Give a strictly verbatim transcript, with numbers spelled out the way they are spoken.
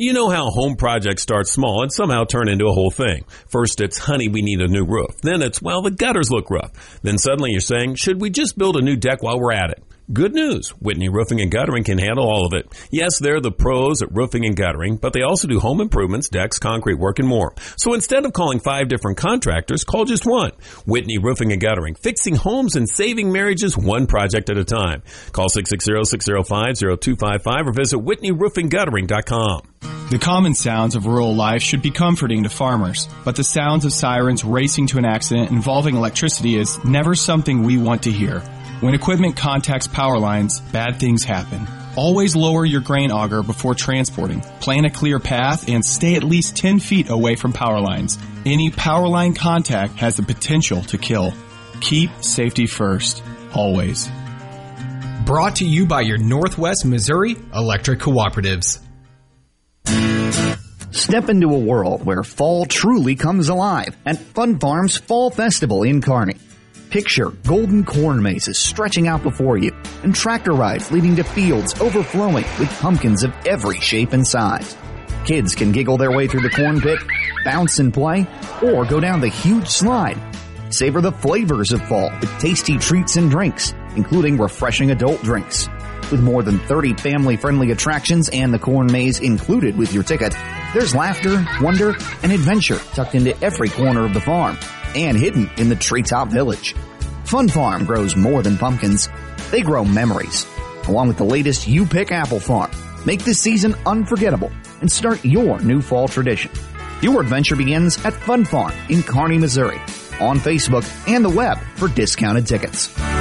You know how home projects start small and somehow turn into a whole thing. First it's, honey, we need a new roof. Then it's, well, the gutters look rough. Then suddenly you're saying, should we just build a new deck while we're at it? Good news. Whitney Roofing and Guttering can handle all of it. Yes, they're the pros at roofing and guttering, but they also do home improvements, decks, concrete work, and more. So instead of calling five different contractors, call just one. Whitney Roofing and Guttering, fixing homes and saving marriages one project at a time. Call six six zero, six zero five, zero two five five or visit whitney roofing guttering dot com. The common sounds of rural life should be comforting to farmers, but the sounds of sirens racing to an accident involving electricity is never something we want to hear. When equipment contacts power lines, bad things happen. Always lower your grain auger before transporting. Plan a clear path and stay at least ten feet away from power lines. Any power line contact has the potential to kill. Keep safety first, always. Brought to you by your Northwest Missouri Electric Cooperatives. Step into a world where fall truly comes alive at Fun Farm's Fall Festival in Kearney. Picture golden corn mazes stretching out before you and tractor rides leading to fields overflowing with pumpkins of every shape and size. Kids can giggle their way through the corn pit, bounce and play, or go down the huge slide. Savor the flavors of fall with tasty treats and drinks, including refreshing adult drinks. With more than thirty family-friendly attractions and the corn maze included with your ticket, there's laughter, wonder, and adventure tucked into every corner of the farm and hidden in the treetop village. Fun Farm grows more than pumpkins. They grow memories. Along with the latest You Pick Apple Farm, make this season unforgettable and start your new fall tradition. Your adventure begins at Fun Farm in Kearney, Missouri, on Facebook and the web for discounted tickets.